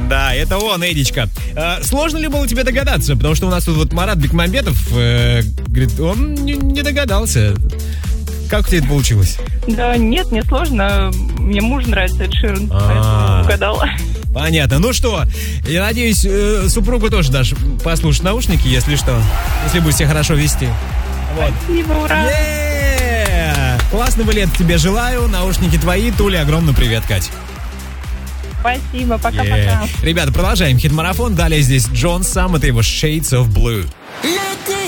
Да, это он, Эдичка. Сложно ли было тебе догадаться? Потому что у нас тут вот Марат Бекмамбетов говорит, он не догадался. Как у тебя это получилось? Да нет, не сложно. Мне муж нравится, Эд Ширан, поэтому угадала. Понятно. Ну что, я надеюсь, супругу тоже дашь послушать наушники, если что. Если будешь себя хорошо вести. Вот. Спасибо, ура! Классного лета тебе желаю. Наушники твои. Туля, огромный привет, Кать. Спасибо, пока-пока. Ребята, продолжаем хит-марафон. Далее здесь Джон Сам, это его Shades of Blue.